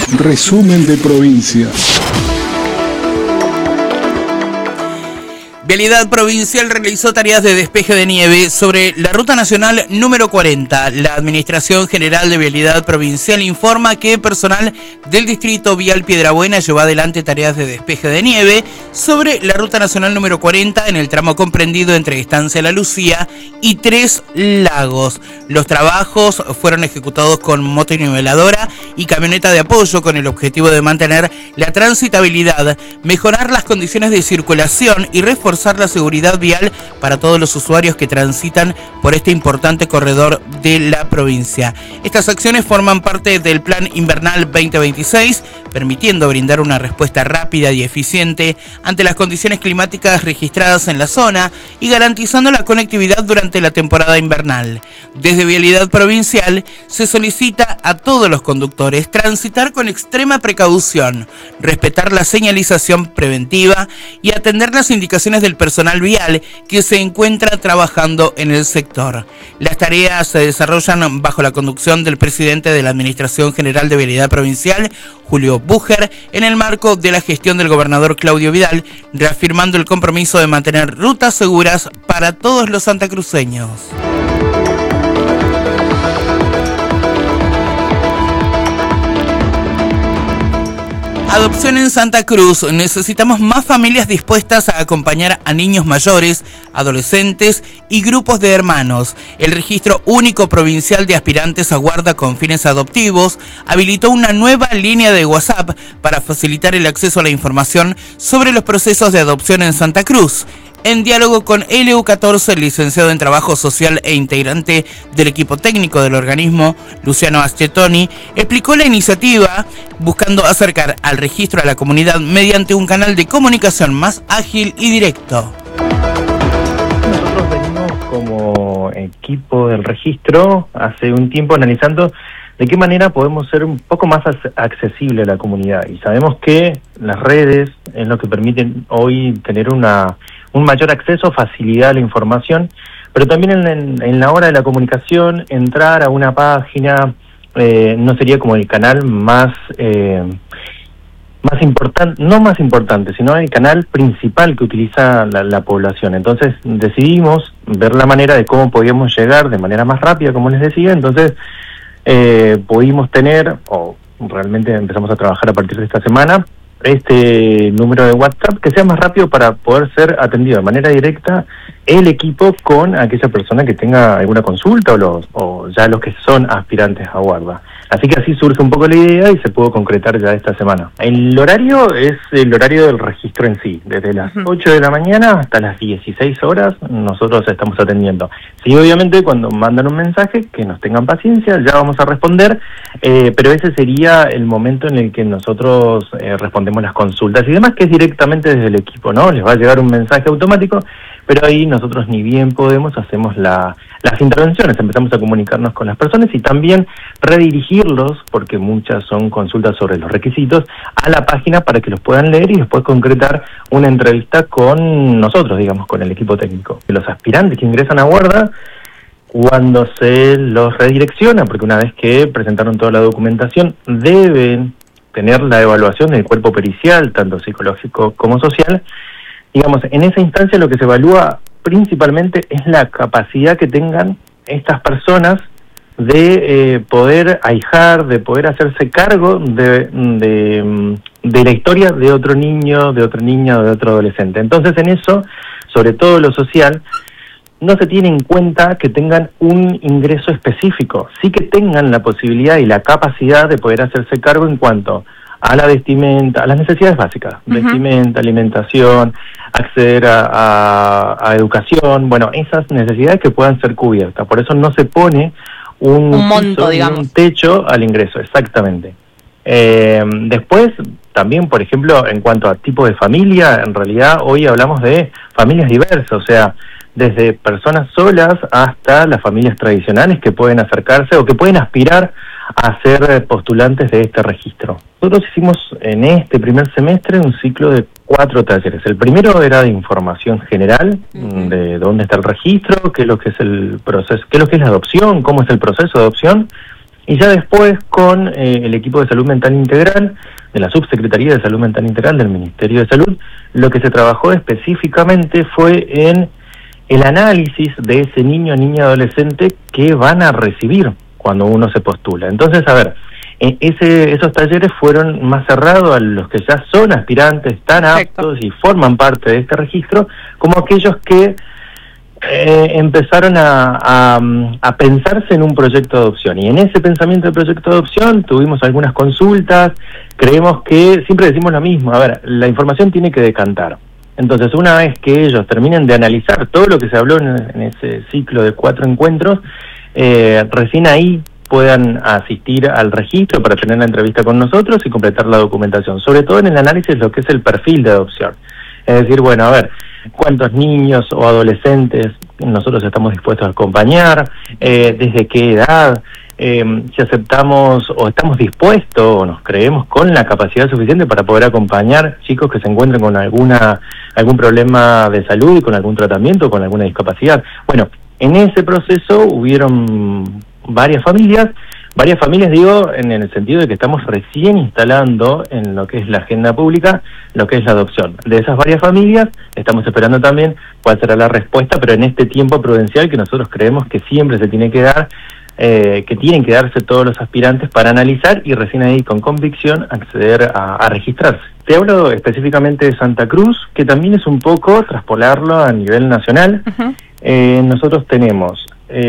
Resumen de provincia. Vialidad Provincial realizó tareas de despeje de nieve sobre la Ruta Nacional número 40. La Administración General de Vialidad Provincial informa que personal del Distrito Vial Piedrabuena llevó adelante tareas de despeje de nieve sobre la Ruta Nacional número 40 en el tramo comprendido entre Estancia La Lucía y Tres Lagos. Los trabajos fueron ejecutados con motoniveladora y camioneta de apoyo con el objetivo de mantener la transitabilidad, mejorar las condiciones de circulación y reforzar la seguridad vial para todos los usuarios que transitan por este importante corredor de la provincia. Estas acciones forman parte del Plan Invernal 2026, permitiendo brindar una respuesta rápida y eficiente ante las condiciones climáticas registradas en la zona y garantizando la conectividad durante la temporada invernal. Desde Vialidad Provincial se solicita a todos los conductores transitar con extrema precaución, respetar la señalización preventiva y atender las indicaciones del personal vial que se encuentra trabajando en el sector. Las tareas se desarrollan bajo la conducción del presidente de la Administración General de Vialidad Provincial, Julio Bucher, en el marco de la gestión del gobernador Claudio Vidal, reafirmando el compromiso de mantener rutas seguras para todos los santacruceños. Adopción en Santa Cruz. Necesitamos más familias dispuestas a acompañar a niños mayores, adolescentes y grupos de hermanos. El Registro Único Provincial de Aspirantes a Guarda con Fines Adoptivos habilitó una nueva línea de WhatsApp para facilitar el acceso a la información sobre los procesos de adopción en Santa Cruz. En diálogo con LU14, el licenciado en Trabajo Social e integrante del equipo técnico del organismo, Luciano Aschetoni, explicó la iniciativa buscando acercar al registro a la comunidad mediante un canal de comunicación más ágil y directo. Nosotros venimos como equipo del registro hace un tiempo analizando de qué manera podemos ser un poco más accesible a la comunidad. Y sabemos que las redes es lo que permiten hoy tener un mayor acceso, facilidad a la información, pero también en la hora de la comunicación, entrar a una página no sería como el canal más importante, no más importante, sino el canal principal que utiliza la población. Entonces decidimos ver la manera de cómo podíamos llegar de manera más rápida, como les decía. Entonces pudimos tener, o realmente empezamos a trabajar a partir de esta semana, este número de WhatsApp que sea más rápido para poder ser atendido de manera directa el equipo con aquella persona que tenga alguna consulta o ya los que son aspirantes a guarda. Así que así surge un poco la idea y se pudo concretar ya esta semana. El horario es el horario del registro en sí, desde las 8 de la mañana hasta las 16 horas nosotros estamos atendiendo. Sí, obviamente cuando mandan un mensaje, que nos tengan paciencia, ya vamos a responder, pero ese sería el momento en el que nosotros respondemos las consultas y demás, que es directamente desde el equipo, ¿no? Les va a llegar un mensaje automático, pero ahí nosotros ni bien podemos, hacemos las intervenciones, empezamos a comunicarnos con las personas y también redirigirlos, porque muchas son consultas sobre los requisitos, a la página para que los puedan leer y después concretar una entrevista con nosotros, digamos, con el equipo técnico. Los aspirantes que ingresan a guarda, cuando se los redirecciona, porque una vez que presentaron toda la documentación, deben tener la evaluación del cuerpo pericial, tanto psicológico como social. Digamos, en esa instancia lo que se evalúa principalmente es la capacidad que tengan estas personas de poder ahijar, de poder hacerse cargo de la historia de otro niño, de otra niña o de otro adolescente. Entonces en eso, sobre todo lo social, no se tiene en cuenta que tengan un ingreso específico, sí que tengan la posibilidad y la capacidad de poder hacerse cargo en cuanto a la vestimenta, a las necesidades básicas, vestimenta, alimentación, acceder a educación, bueno, esas necesidades que puedan ser cubiertas. Por eso no se pone un monto, digamos, un techo al ingreso, exactamente. Después, también, por ejemplo, en cuanto a tipo de familia, en realidad hoy hablamos de familias diversas, o sea, desde personas solas hasta las familias tradicionales que pueden acercarse o que pueden aspirar a ser postulantes de este registro. Nosotros hicimos en este primer semestre un ciclo de 4 talleres. El primero era de información general, de dónde está el registro, qué es lo que es el proceso, qué es lo que es la adopción, cómo es el proceso de adopción. Y ya después con el equipo de salud mental integral, de la Subsecretaría de Salud Mental Integral del Ministerio de Salud, lo que se trabajó específicamente fue en el análisis de ese niño, niña, adolescente que van a recibir cuando uno se postula. Entonces, a ver, esos talleres fueron más cerrados a los que ya son aspirantes, están aptos y forman parte de este registro, como aquellos que empezaron a pensarse en un proyecto de adopción. Y en ese pensamiento de proyecto de adopción tuvimos algunas consultas. Creemos que, siempre decimos lo mismo, a ver, la información tiene que decantar. Entonces, una vez que ellos terminen de analizar todo lo que se habló en ese ciclo de 4 encuentros, recién ahí puedan asistir al registro para tener la entrevista con nosotros y completar la documentación, sobre todo en el análisis de lo que es el perfil de adopción. Es decir, bueno, a ver, cuántos niños o adolescentes nosotros estamos dispuestos a acompañar, desde qué edad, si aceptamos o estamos dispuestos o nos creemos con la capacidad suficiente para poder acompañar chicos que se encuentren con algún problema de salud y con algún tratamiento o con alguna discapacidad. Bueno, en ese proceso hubieron varias familias digo, en el sentido de que estamos recién instalando en lo que es la agenda pública, lo que es la adopción. De esas varias familias, estamos esperando también cuál será la respuesta, pero en este tiempo prudencial que nosotros creemos que siempre se tiene que dar, que tienen que darse todos los aspirantes para analizar y recién ahí con convicción acceder a registrarse. Te hablo específicamente de Santa Cruz, que también es un poco traspolarlo a nivel nacional. Nosotros tenemos...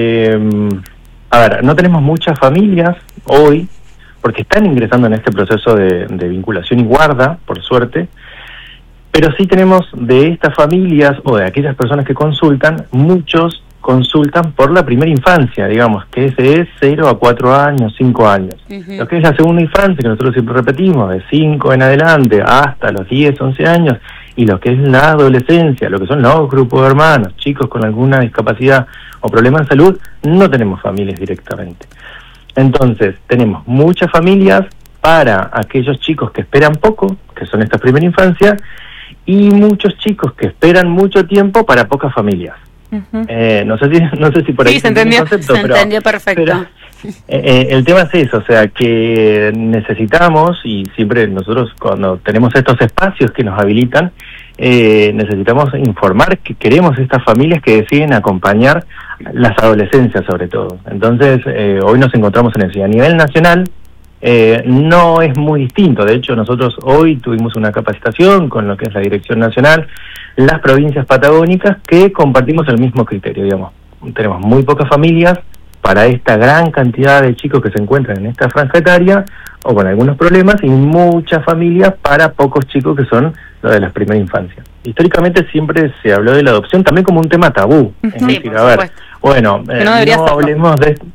a ver, no tenemos muchas familias hoy, porque están ingresando en este proceso de vinculación y guarda, por suerte, pero sí tenemos de estas familias o de aquellas personas que consultan, muchos consultan por la primera infancia, digamos, que ese es 0 a 4 años, 5 años. Lo que es la segunda infancia, que nosotros siempre repetimos, de 5 en adelante hasta los 10, 11 años, y lo que es la adolescencia, lo que son los grupos de hermanos, chicos con alguna discapacidad o problema en salud, no tenemos familias directamente. Entonces, tenemos muchas familias para aquellos chicos que esperan poco, que son esta primera infancia, y muchos chicos que esperan mucho tiempo para pocas familias. No sé si por ahí se entendió, entendió perfecto. Pero, el tema es eso, o sea, que necesitamos, y siempre nosotros cuando tenemos estos espacios que nos habilitan, necesitamos informar que queremos estas familias que deciden acompañar las adolescencias sobre todo. Entonces, hoy nos encontramos en eso. Y a nivel nacional, no es muy distinto. De hecho, nosotros hoy tuvimos una capacitación con lo que es la Dirección Nacional, las provincias patagónicas, que compartimos el mismo criterio, digamos. Tenemos muy pocas familias para esta gran cantidad de chicos que se encuentran en esta franja etaria o con algunos problemas, y muchas familias para pocos chicos que son los de las primeras infancias. Históricamente siempre se habló de la adopción también como un tema tabú. Es decir, a ver, bueno, no hablemos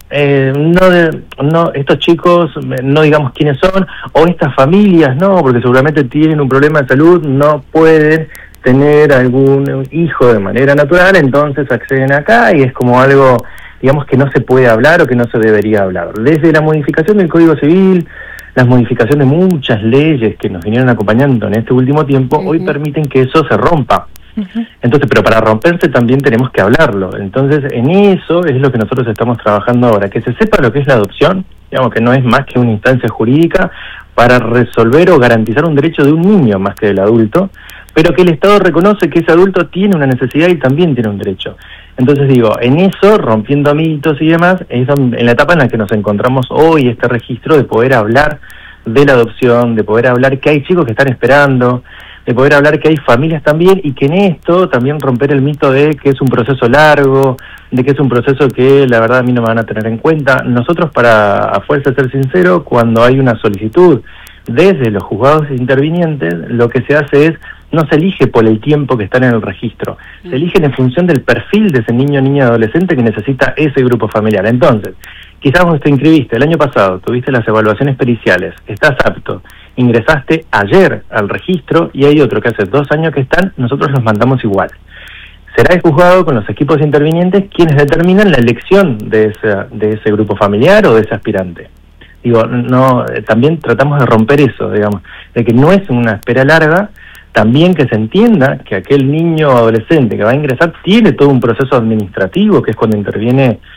de estos chicos, no digamos quiénes son, o estas familias, no, porque seguramente tienen un problema de salud, no pueden tener algún hijo de manera natural, entonces acceden acá y es como algo, digamos, que no se puede hablar o que no se debería hablar. Desde la modificación del Código Civil, las modificaciones de muchas leyes que nos vinieron acompañando en este último tiempo, hoy permiten que eso se rompa. Entonces, pero para romperse también tenemos que hablarlo. Entonces, en eso es lo que nosotros estamos trabajando ahora, que se sepa lo que es la adopción, digamos que no es más que una instancia jurídica para resolver o garantizar un derecho de un niño más que del adulto, pero que el Estado reconoce que ese adulto tiene una necesidad y también tiene un derecho. Entonces digo, en eso, rompiendo mitos y demás, es en la etapa en la que nos encontramos hoy, este registro de poder hablar de la adopción, de poder hablar que hay chicos que están esperando, de poder hablar que hay familias también, y que en esto también romper el mito de que es un proceso largo, de que es un proceso que la verdad a mí no me van a tener en cuenta. Nosotros, para a fuerza de ser sincero, cuando hay una solicitud desde los juzgados intervinientes, lo que se hace es, no se elige por el tiempo que están en el registro, se eligen en función del perfil de ese niño, niña, adolescente que necesita ese grupo familiar. Entonces, quizás vos te inscribiste el año pasado, tuviste las evaluaciones periciales, estás apto, ingresaste ayer al registro y hay otro que hace 2 años que están, nosotros los mandamos igual. Será el juzgado con los equipos intervinientes quienes determinan la elección de ese grupo familiar o de ese aspirante. Digo, no, también tratamos de romper eso, digamos, de que no es una espera larga, también que se entienda que aquel niño o adolescente que va a ingresar tiene todo un proceso administrativo, que es cuando interviene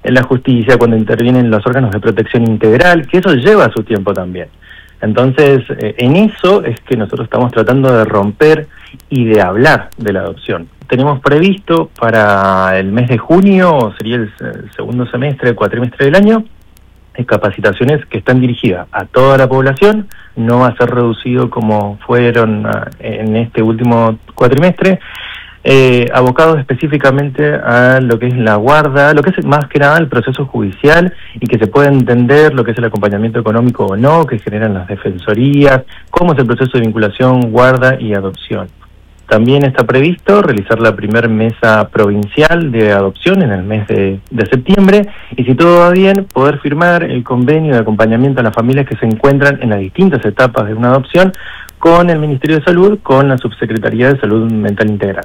la justicia, cuando intervienen los órganos de protección integral, que eso lleva su tiempo también. Entonces, en eso es que nosotros estamos tratando de romper y de hablar de la adopción. Tenemos previsto para el mes de junio, sería el segundo semestre, el cuatrimestre del año, capacitaciones que están dirigidas a toda la población, no va a ser reducido como fueron en este último cuatrimestre, abocados específicamente a lo que es la guarda, lo que es más que nada el proceso judicial y que se pueda entender lo que es el acompañamiento económico o no, que generan las defensorías, cómo es el proceso de vinculación, guarda y adopción. También está previsto realizar la primera mesa provincial de adopción en el mes de septiembre y, si todo va bien, poder firmar el convenio de acompañamiento a las familias que se encuentran en las distintas etapas de una adopción con el Ministerio de Salud, con la Subsecretaría de Salud Mental Integral.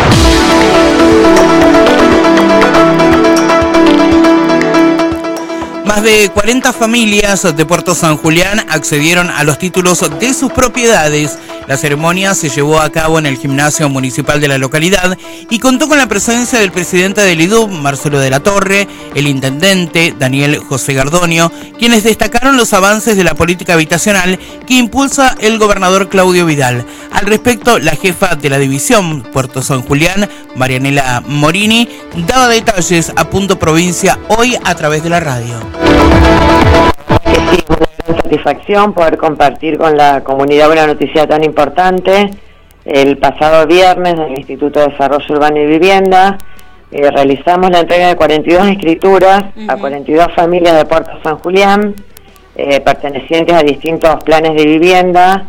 Más de 40 familias de Puerto San Julián accedieron a los títulos de sus propiedades. La ceremonia se llevó a cabo en el gimnasio municipal de la localidad y contó con la presencia del presidente del IDUB, Marcelo de la Torre, el intendente, Daniel José Gardonio, quienes destacaron los avances de la política habitacional que impulsa el gobernador Claudio Vidal. Al respecto, la jefa de la división Puerto San Julián, Marianela Morini, daba detalles a Punto Provincia hoy a través de la radio. Sí, una gran satisfacción poder compartir con la comunidad una noticia tan importante. El pasado viernes, del Instituto de Desarrollo Urbano y Vivienda, realizamos la entrega de 42 escrituras a 42 familias de Puerto San Julián, pertenecientes a distintos planes de vivienda.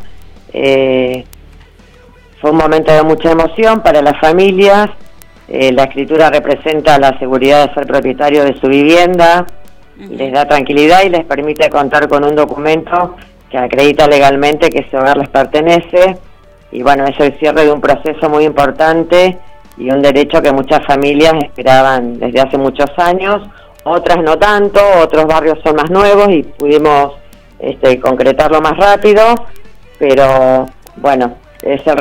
Fue un momento de mucha emoción para las familias. La escritura representa la seguridad de ser propietario de su vivienda, les da tranquilidad y les permite contar con un documento que acredita legalmente que ese hogar les pertenece. Y bueno, es el cierre de un proceso muy importante y un derecho que muchas familias esperaban desde hace muchos años, otras no tanto, otros barrios son más nuevos y pudimos concretarlo más rápido, pero bueno, es el